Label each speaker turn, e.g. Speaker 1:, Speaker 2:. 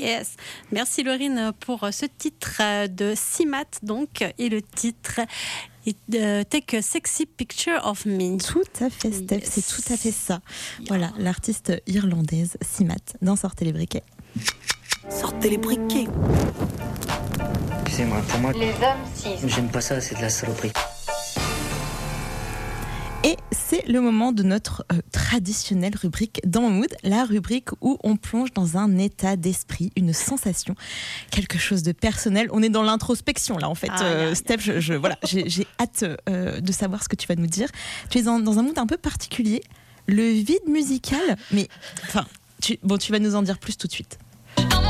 Speaker 1: Yes. Merci Laurine pour ce titre de Simat, donc, et le titre Take a Sexy Picture of Me.
Speaker 2: Tout à fait, Steph, yes. C'est tout à fait ça. Yeah. Voilà, l'artiste irlandaise Simat dans Sortez les briquets.
Speaker 3: Sortez les briquets.
Speaker 4: Excusez-moi, pour moi,
Speaker 5: les hommes cis.
Speaker 4: J'aime pas ça, c'est de la saloperie.
Speaker 2: Et c'est le moment de notre traditionnelle rubrique Dans le Mood, la rubrique où on plonge dans un état d'esprit, une sensation, quelque chose de personnel. On est dans l'introspection là en fait. Steph, voilà, j'ai hâte de savoir ce que tu vas nous dire. Tu es dans un mood un peu particulier, le vide musical, mais enfin, tu vas nous en dire plus tout de suite.